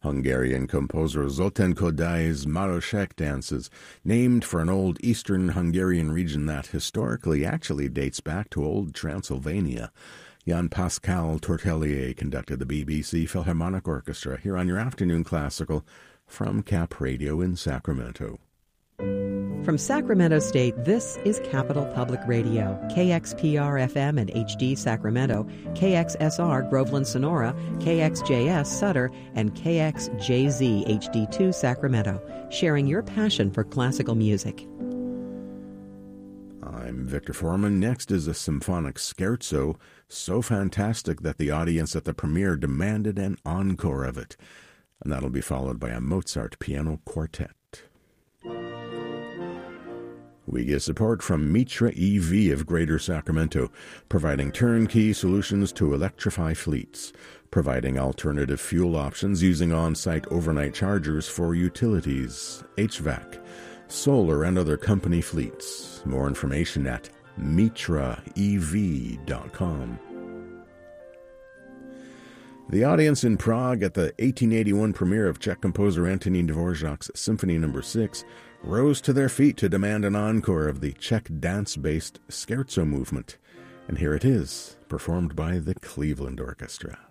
Hungarian composer Zoltán Kodály's Marosek dances, named for an old eastern Hungarian region that historically actually dates back to old Transylvania. Jan-Pascal Tortelier conducted the BBC Philharmonic Orchestra here on your Afternoon Classical from Cap Radio in Sacramento. From Sacramento State, this is Capital Public Radio, KXPR-FM and HD Sacramento, KXSR Groveland Sonora, KXJS Sutter, and KXJZ HD2 Sacramento, sharing your passion for classical music. I'm Victor Foreman. Next is a symphonic scherzo, so fantastic that the audience at the premiere demanded an encore of it. And that'll be followed by a Mozart piano quartet. We get support from Mitra EV of Greater Sacramento, providing turnkey solutions to electrify fleets, providing alternative fuel options using on-site overnight chargers for utilities, HVAC, solar, and other company fleets. More information at mitraev.com. The audience in Prague at the 1881 premiere of Czech composer Antonín Dvořák's Symphony No. 6 rose to their feet to demand an encore of the Czech dance-based scherzo movement. And here it is, performed by the Cleveland Orchestra.